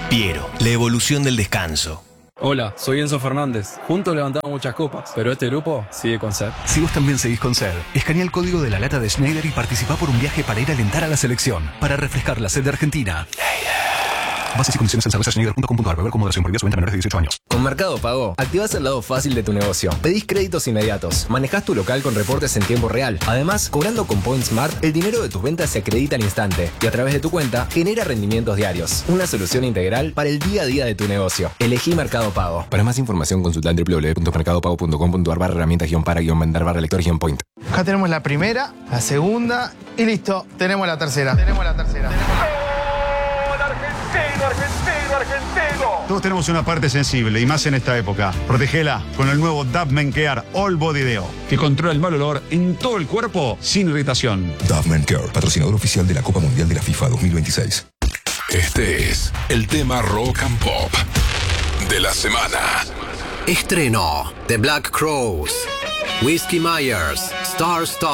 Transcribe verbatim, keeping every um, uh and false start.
Piero, la evolución del descanso. Hola, soy Enzo Fernández. Juntos levantamos muchas copas, pero este grupo sigue con sed. Si vos también seguís con sed, escanea el código de la lata de Schneider y participá por un viaje para ir a alentar a la selección, para refrescar la sed de Argentina. Bases y condiciones en cerveza schneider punto com punto a r. Beber con moderación. Prohibida su venta a menores de dieciocho años. Con Mercado Pago, activás el lado fácil de tu negocio. Pedís créditos inmediatos. Manejás tu local con reportes en tiempo real. Además, cobrando con Point Smart, el dinero de tus ventas se acredita al instante y a través de tu cuenta genera rendimientos diarios. Una solución integral para el día a día de tu negocio. Elegí Mercado Pago. Para más información, consulta en w w w punto mercado pago punto com punto a r barra herramientas guión para guión vender barra lector guión point. Acá tenemos la primera, la segunda y listo. Tenemos la tercera. Tenemos la tercera. Argentino, argentino, argentino. Todos tenemos una parte sensible y más en esta época. Protegela con el nuevo Dove Men Care All Body Deo, que controla el mal olor en todo el cuerpo sin irritación. Dove Men Care, patrocinador oficial de la Copa Mundial de la FIFA dos mil veintiséis. Este es el tema rock and pop de la semana. Estreno: The Black Crowes, Whiskey Myers, Star Star.